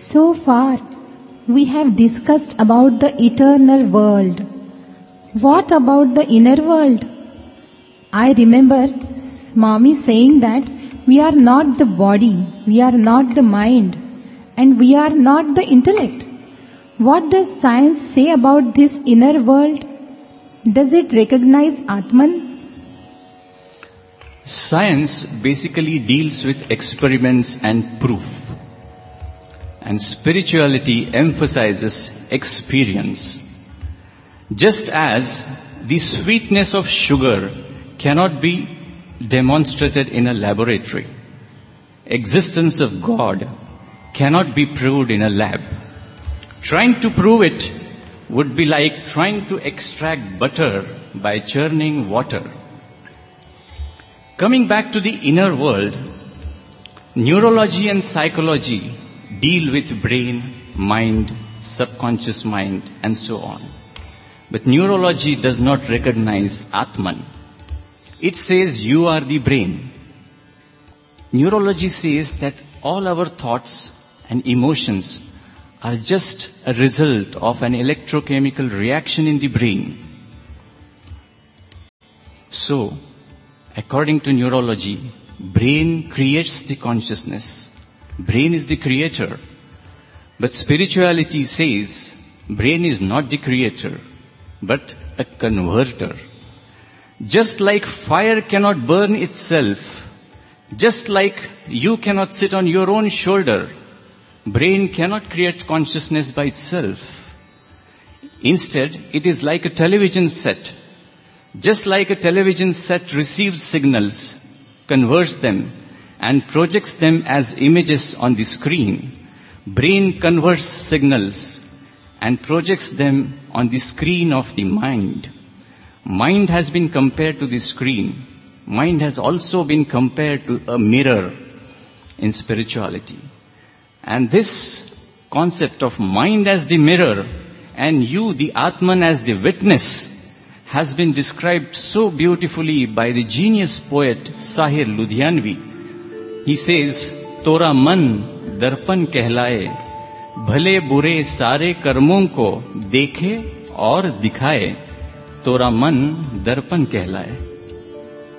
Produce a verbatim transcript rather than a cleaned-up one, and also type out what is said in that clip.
So far, we have discussed about the eternal world. What about the inner world? I remember Swami saying that we are not the body, we are not the mind, and we are not the intellect. What does science say about this inner world? Does it recognize Atman? Science basically deals with experiments and proof. And spirituality emphasizes experience. Just as the sweetness of sugar cannot be demonstrated in a laboratory, existence of God cannot be proved in a lab. Trying to prove it would be like trying to extract butter by churning water. Coming back to the inner world, neurology and psychology deal with brain, mind, subconscious mind, and so on. But neurology does not recognize Atman. It says you are the brain. Neurology says that all our thoughts and emotions are just a result of an electrochemical reaction in the brain. So, according to neurology, brain creates the consciousness. Brain is the creator. But spirituality says brain is not the creator, but a converter. Just like fire cannot burn itself, just like you cannot sit on your own shoulder, brain cannot create consciousness by itself. Instead, it is like a television set. Just like a television set receives signals, converts them, and projects them as images on the screen, brain converts signals and projects them on the screen of the mind. Mind has been compared to the screen. Mind has also been compared to a mirror in spirituality. And this concept of mind as the mirror and you, the Atman, as the witness has been described so beautifully by the genius poet Sahir Ludhianvi. He says, तोरा मन दर्पण कहलाए, भले बुरे सारे कर्मों को देखे और दिखाए, तोरा मन दर्पण कहलाए.